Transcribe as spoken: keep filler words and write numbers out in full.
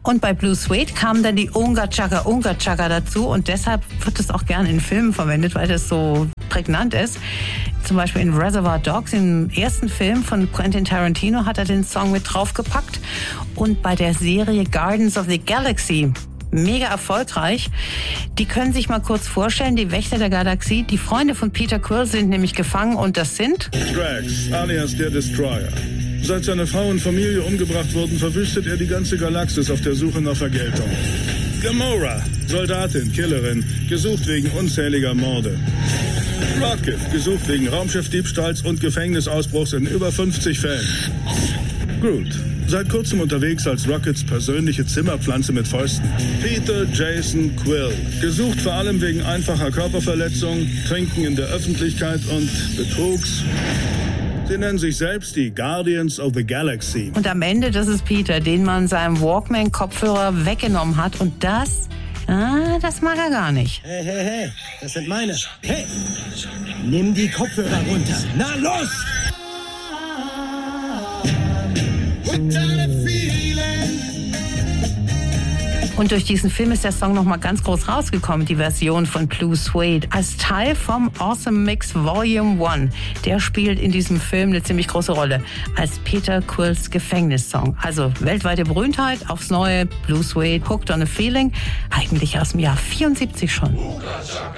Und bei Blue Suede kamen dann die Unga Chaka Unga Chaka dazu und deshalb wird es auch gerne in Filmen verwendet, weil das so prägnant ist. Zum Beispiel in Reservoir Dogs, im ersten Film von Quentin Tarantino, hat er den Song mit draufgepackt. Und bei der Serie Guardians of the Galaxy, mega erfolgreich. Die können sich mal kurz vorstellen, die Wächter der Galaxie, die Freunde von Peter Quill sind nämlich gefangen und das sind Drax, alias der Destroyer. Seit seine Frau und Familie umgebracht wurden, verwüstet er die ganze Galaxis auf der Suche nach Vergeltung. Gamora, Soldatin, Killerin, gesucht wegen unzähliger Morde. Rocket, gesucht wegen Raumschiffdiebstahls und Gefängnisausbruchs in über fünfzig Fällen. Groot, seit kurzem unterwegs als Rockets persönliche Zimmerpflanze mit Fäusten. Peter Jason Quill, gesucht vor allem wegen einfacher Körperverletzung, Trinken in der Öffentlichkeit und Betrugs. Sie nennen sich selbst die Guardians of the Galaxy. Und am Ende, das ist Peter, den man seinem Walkman-Kopfhörer weggenommen hat. Und das, ah, das mag er gar nicht. Hey, hey, hey, das sind meine. Hey, nimm die Kopfhörer runter. Na los! Und durch diesen Film ist der Song nochmal ganz groß rausgekommen, die Version von Blue Suede, als Teil vom Awesome Mix Volume eins. Der spielt in diesem Film eine ziemlich große Rolle, als Peter Quills Gefängnissong. Also weltweite Berühmtheit, aufs neue Blue Suede, Hooked on a Feeling, eigentlich aus dem Jahr vierundsiebzig schon.